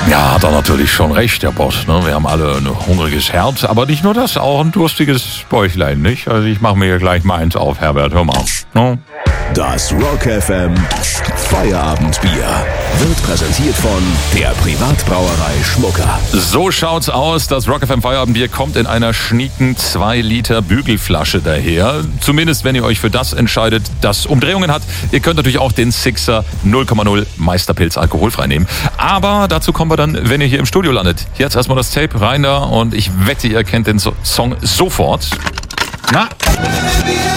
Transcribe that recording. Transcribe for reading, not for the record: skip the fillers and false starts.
Ja, hat er natürlich schon recht, der Boss. Ne? Wir haben alle ein hungriges Herz, aber nicht nur das, auch ein durstiges Bäuchlein, nicht? Also ich mache mir hier gleich mal eins auf, Herbert, hör mal. Ne? Das Rock FM Feierabendbier wird präsentiert von der Privatbrauerei Schmucker. So schaut's aus. Das Rock FM Feierabendbier kommt in einer schnieken 2 Liter Bügelflasche daher. Zumindest, wenn ihr euch für das entscheidet, das Umdrehungen hat. Ihr könnt natürlich auch den Sixer 0,0 Meisterpilz alkoholfrei nehmen. Aber dazu kommen wir dann, wenn ihr hier im Studio landet. Jetzt erstmal das Tape rein da und ich wette, ihr kennt den Song sofort. Na?